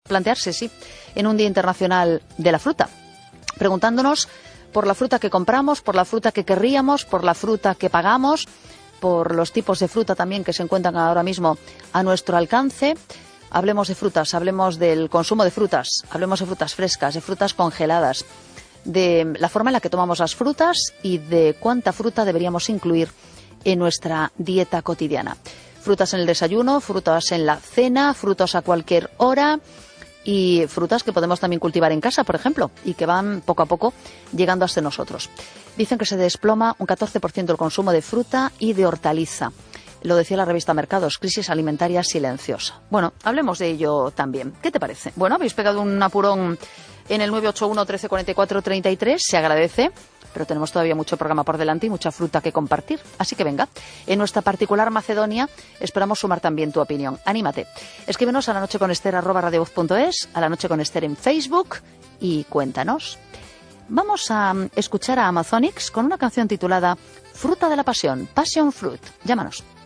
plantearse, sí, en un Día Internacional de la Fruta, preguntándonos por la fruta que compramos, por la fruta que querríamos, por la fruta que pagamos, por los tipos de fruta también que se encuentran ahora mismo a nuestro alcance. Hablemos de frutas, hablemos del consumo de frutas, hablemos de frutas frescas, de frutas congeladas, de la forma en la que tomamos las frutas y de cuánta fruta deberíamos incluir en nuestra dieta cotidiana. Frutas en el desayuno, frutas en la cena, frutas a cualquier hora y frutas que podemos también cultivar en casa, por ejemplo, y que van poco a poco llegando hasta nosotros. Dicen que se desploma un 14% el consumo de fruta y de hortaliza. Lo decía la revista Mercados, crisis alimentaria silenciosa. Bueno, hablemos de ello también. ¿Qué te parece? Bueno, habéis pegado un apurón en el 981 13 44 33, se agradece, pero tenemos todavía mucho programa por delante y mucha fruta que compartir. Así que venga, en nuestra particular Macedonia esperamos sumar también tu opinión. Anímate. Escríbenos a lanocheconester@radiovoz.es, a La Noche con Ester en Facebook y cuéntanos. Vamos a escuchar a Amazonics con una canción titulada Fruta de la Pasión, Passion Fruit. Llámanos.